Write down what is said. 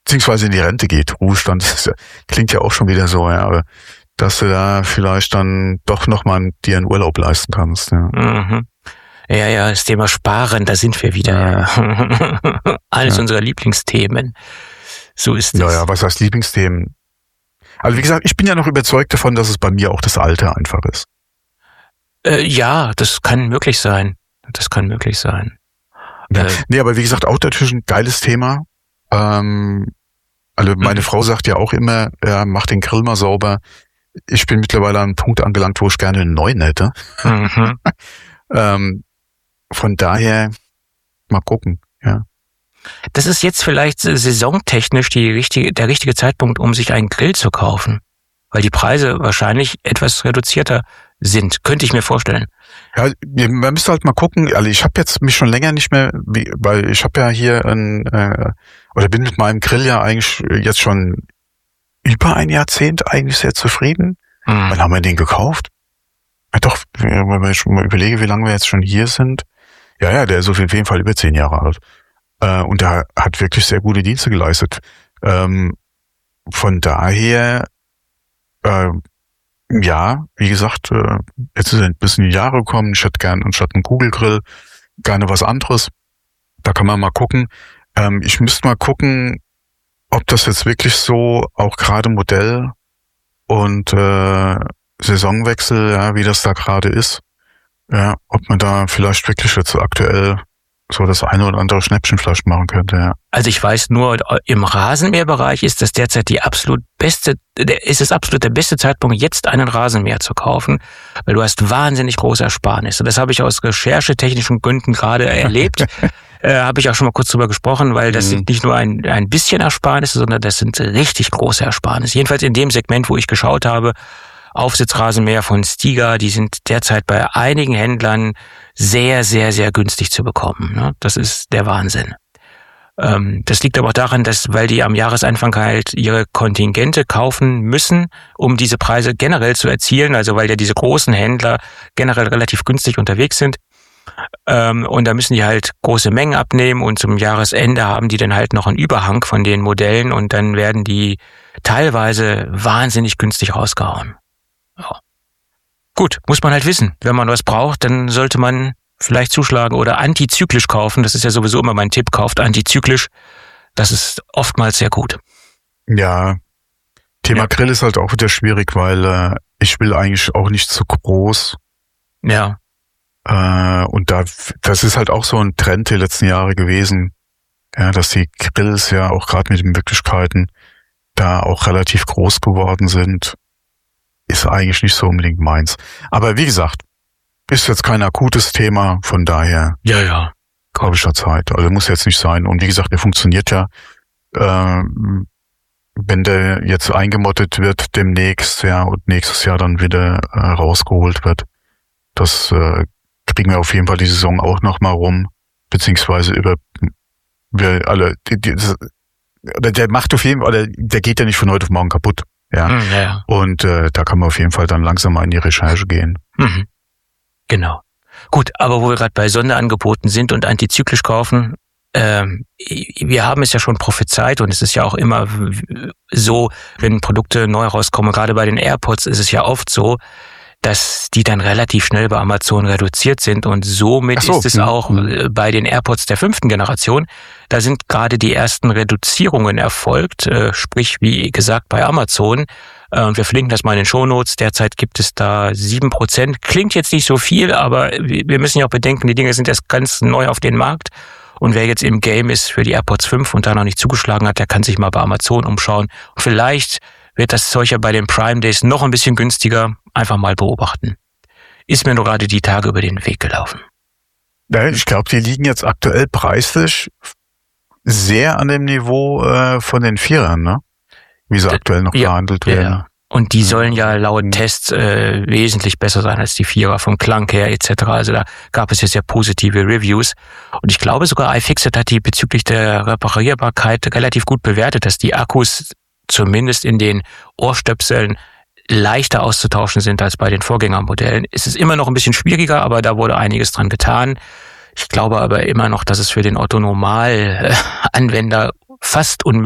beziehungsweise in die Rente geht. Ruhestand klingt ja auch schon wieder so, ja, aber dass du da vielleicht dann doch nochmal dir einen Urlaub leisten kannst. Ja. Mhm. Ja, das Thema Sparen, da sind wir wieder. Eines unserer Lieblingsthemen. So ist es. Ja, was heißt Lieblingsthemen? Also wie gesagt, ich bin ja noch überzeugt davon, dass es bei mir auch das Alter einfach ist. Ja, das kann möglich sein. Ja. Nee, aber wie gesagt, auch natürlich ein geiles Thema. Also meine Frau sagt ja auch immer, ja, mach den Grill mal sauber. Ich bin mittlerweile an einem Punkt angelangt, wo ich gerne einen neuen hätte. Von daher mal gucken, ja. Das ist jetzt vielleicht saisontechnisch der richtige Zeitpunkt, um sich einen Grill zu kaufen. Weil die Preise wahrscheinlich etwas reduzierter sind, könnte ich mir vorstellen. Ja, man müsste halt mal gucken. Also ich habe jetzt mich schon länger nicht mehr, weil ich habe ja hier bin mit meinem Grill ja eigentlich jetzt schon über ein Jahrzehnt eigentlich sehr zufrieden. Wann haben wir den gekauft? Ja, doch, wenn ich mal überlege, wie lange wir jetzt schon hier sind. Ja, der ist auf jeden Fall über 10 Jahre alt. Und der hat wirklich sehr gute Dienste geleistet. Von daher, ja, wie gesagt, jetzt ist ein bisschen die Jahre gekommen. Ich hätte gern anstatt einen Kugelgrill gerne was anderes. Da kann man mal gucken. Ich müsste mal gucken, ob das jetzt wirklich so auch gerade Modell und Saisonwechsel, ja, wie das da gerade ist. Ja, ob man da vielleicht wirklich jetzt so aktuell so das eine oder andere Schnäppchen vielleicht machen könnte, ja. Also ich weiß nur, im Rasenmäherbereich ist das derzeit der absolut der beste Zeitpunkt, jetzt einen Rasenmäher zu kaufen, weil du hast wahnsinnig große Ersparnisse. Das habe ich aus recherchetechnischen Gründen gerade erlebt. Habe ich auch schon mal kurz drüber gesprochen, weil das sind nicht nur ein bisschen Ersparnisse, sondern das sind richtig große Ersparnisse. Jedenfalls in dem Segment, wo ich geschaut habe, Aufsitzrasenmäher von Stiga, die sind derzeit bei einigen Händlern sehr, sehr, sehr günstig zu bekommen. Das ist der Wahnsinn. Das liegt aber auch daran, weil die am Jahresanfang halt ihre Kontingente kaufen müssen, um diese Preise generell zu erzielen, also weil ja diese großen Händler generell relativ günstig unterwegs sind. Und da müssen die halt große Mengen abnehmen und zum Jahresende haben die dann halt noch einen Überhang von den Modellen und dann werden die teilweise wahnsinnig günstig rausgehauen. Ja. Gut, muss man halt wissen. Wenn man was braucht, dann sollte man vielleicht zuschlagen oder antizyklisch kaufen. Das ist ja sowieso immer mein Tipp. Kauft antizyklisch. Das ist oftmals sehr gut. Ja, Thema Grill ist halt auch wieder schwierig, weil ich will eigentlich auch nicht zu groß. Ja. Und das ist halt auch so ein Trend der letzten Jahre gewesen, ja, dass die Grills ja auch gerade mit den Möglichkeiten da auch relativ groß geworden sind. Ist eigentlich nicht so unbedingt meins. Aber wie gesagt, ist jetzt kein akutes Thema, von daher Ja. habe ich da Zeit. Also muss jetzt nicht sein. Und wie gesagt, der funktioniert ja, wenn der jetzt eingemottet wird demnächst, ja, und nächstes Jahr dann wieder rausgeholt wird. Das kriegen wir auf jeden Fall die Saison auch nochmal rum, beziehungsweise der macht auf jeden Fall, oder der geht ja nicht von heute auf morgen kaputt. Ja. Und da kann man auf jeden Fall dann langsam mal in die Recherche gehen. Genau. Gut, aber wo wir gerade bei Sonderangeboten sind und antizyklisch kaufen, wir haben es ja schon prophezeit und es ist ja auch immer so, wenn Produkte neu rauskommen, gerade bei den AirPods ist es ja oft so, dass die dann relativ schnell bei Amazon reduziert sind und somit ist es auch bei den AirPods der 5. Generation. Da sind gerade die ersten Reduzierungen erfolgt, sprich wie gesagt bei Amazon. Und wir verlinken das mal in den Shownotes. Derzeit gibt es da 7%. Klingt jetzt nicht so viel, aber wir müssen ja auch bedenken, die Dinge sind erst ganz neu auf den Markt. Und wer jetzt im Game ist für die AirPods 5 und da noch nicht zugeschlagen hat, der kann sich mal bei Amazon umschauen. Und vielleicht wird das Zeug ja bei den Prime Days noch ein bisschen günstiger. Einfach mal beobachten. Ist mir nur gerade die Tage über den Weg gelaufen. Ja, ich glaube, die liegen jetzt aktuell preislich sehr an dem Niveau von den Vierern, ne? Wie sie aktuell noch verhandelt werden. Ja. Und die sollen ja laut Tests wesentlich besser sein als die Vierer vom Klang her etc. Also da gab es jetzt ja positive Reviews. Und ich glaube sogar iFixit hat die bezüglich der Reparierbarkeit relativ gut bewertet, dass die Akkus zumindest in den Ohrstöpseln leichter auszutauschen sind als bei den Vorgängermodellen. Es ist immer noch ein bisschen schwieriger, aber da wurde einiges dran getan. Ich glaube aber immer noch, dass es für den Otto-Normal-Anwender fast unmöglich